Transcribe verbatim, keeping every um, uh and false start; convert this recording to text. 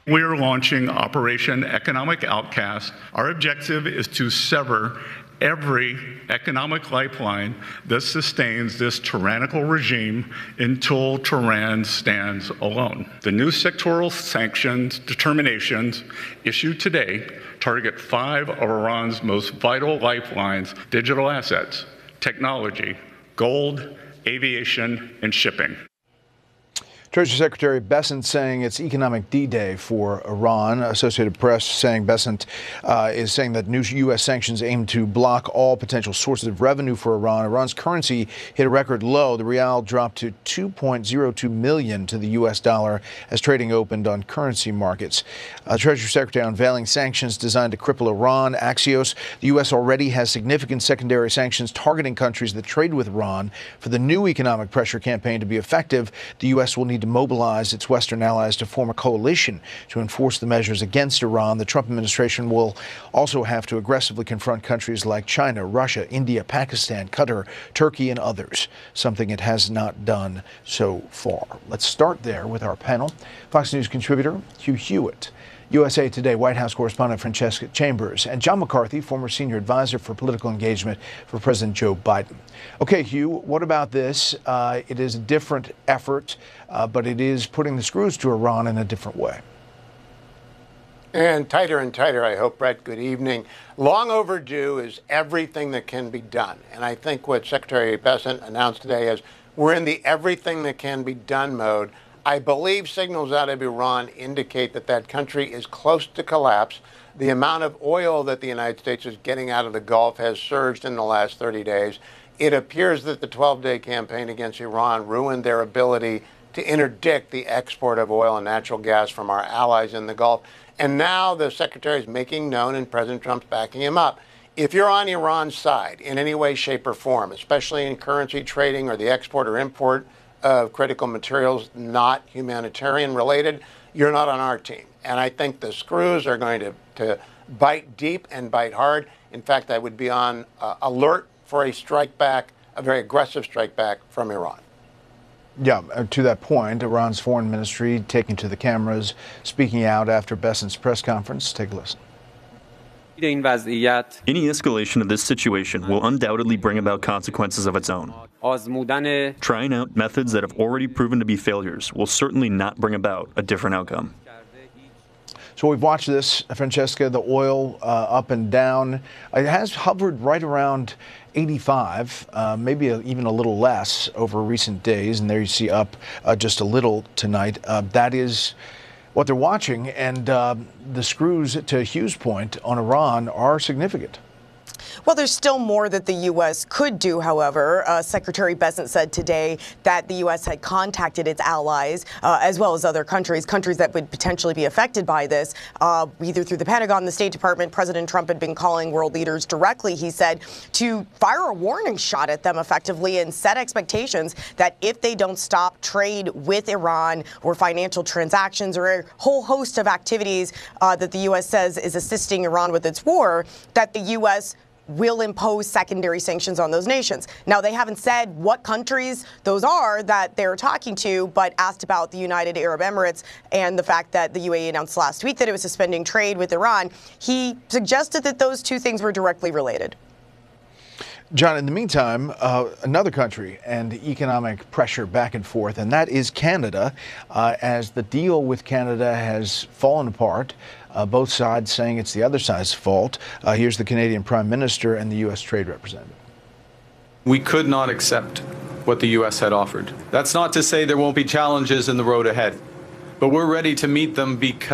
We are launching Operation Economic Outcast. Our objective is to sever every economic lifeline that sustains this tyrannical regime until Tehran stands alone. The new sectoral sanctions determinations issued today target five of Iran's most vital lifelines: digital assets, technology, gold, aviation, and shipping. Treasury Secretary Bessent saying it's economic D-Day for Iran. Associated Press saying Bessent uh, is saying that new U S sanctions aim to block all potential sources of revenue for Iran. Iran's currency hit a record low. The rial dropped to two point zero two million to the U S dollar as trading opened on currency markets. Uh, Treasury Secretary unveiling sanctions designed to cripple Iran. Axios, the U S already has significant secondary sanctions targeting countries that trade with Iran. For the new economic pressure campaign to be effective, the U S will need to mobilize its Western allies to form a coalition to enforce the measures against Iran. The Trump administration will also have to aggressively confront countries like China, Russia, India, Pakistan, Qatar, Turkey, and others, something it has not done so far. Let's start there with our panel. Fox News contributor Hugh Hewitt, U S A Today White House correspondent Francesca Chambers, and John McCarthy, former senior advisor for political engagement for President Joe Biden. Okay, Hugh, what about this? Uh, it is a different effort, uh, but it is putting the screws to Iran in a different way. And tighter and tighter, I hope, Brett. Good evening. Long overdue is everything that can be done. And I think what Secretary Bessent announced today is we're in the everything that can be done mode. I believe signals out of Iran indicate that that country is close to collapse. The amount of oil that the United States is getting out of the Gulf has surged in the last thirty days. It appears that the twelve-day campaign against Iran ruined their ability to interdict the export of oil and natural gas from our allies in the Gulf. And now the secretary is making known, and President Trump's backing him up, if you're on Iran's side in any way, shape, or form, especially in currency trading or the export or import of critical materials not humanitarian related, you're not on our team. And I think the screws are going to, to bite deep and bite hard. In fact, I would be on uh, alert for a strike back, a very aggressive strike back from Iran. Yeah, to that point, Iran's foreign ministry taking to the cameras, speaking out after Bessent's press conference. Take a listen. Any escalation of this situation will undoubtedly bring about consequences of its own. Trying out methods that have already proven to be failures will certainly not bring about a different outcome. So we've watched this, Francesca, the oil uh, up and down. It has hovered right around eighty-five, uh, maybe a, even a little less over recent days. And there you see up uh, just a little tonight. Uh, that is what they're watching, and uh, the screws, to Hugh's point, on Iran are significant. Well, there's still more that the U S could do, however. Uh, Secretary Bessent said today that the U S had contacted its allies, uh, as well as other countries, countries that would potentially be affected by this, uh, either through the Pentagon, the State Department. President Trump had been calling world leaders directly, he said, to fire a warning shot at them effectively and set expectations that if they don't stop trade with Iran or financial transactions or a whole host of activities uh, that the U S says is assisting Iran with its war, that the U S will impose secondary sanctions on those nations. Now, they haven't said what countries those are that they're talking to, but asked about the United Arab Emirates and the fact that the U A E announced last week that it was suspending trade with Iran, he suggested that those two things were directly related. John, in the meantime, uh, another country and economic pressure back and forth, and that is Canada, uh, as the deal with Canada has fallen apart. Uh, both sides saying it's the other side's fault. Uh, here's the Canadian Prime Minister and the U S Trade Representative. We could not accept what the U S had offered. That's not to say there won't be challenges in the road ahead, but we're ready to meet them because